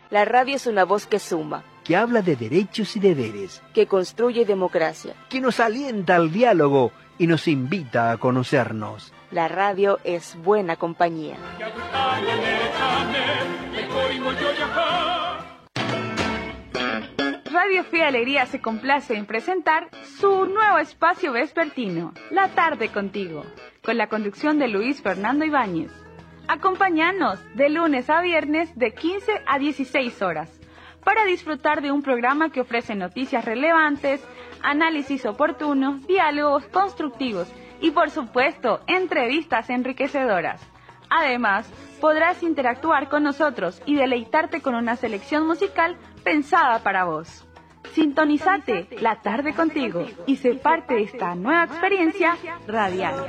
La radio es una voz que suma, que habla de derechos y deberes, que construye democracia, que nos alienta al diálogo y nos invita a conocernos. La radio es buena compañía. Radio Fe y Alegría se complace en presentar su nuevo espacio vespertino, La Tarde Contigo, con la conducción de Luis Fernando Ibáñez. Acompáñanos de lunes a viernes de 15 a 16 horas para disfrutar de un programa que ofrece noticias relevantes, análisis oportunos, diálogos constructivos y, por supuesto, entrevistas enriquecedoras. Además, podrás interactuar con nosotros y deleitarte con una selección musical pensada para vos. Sintonizate La Tarde Contigo y sé parte de esta nueva experiencia radial.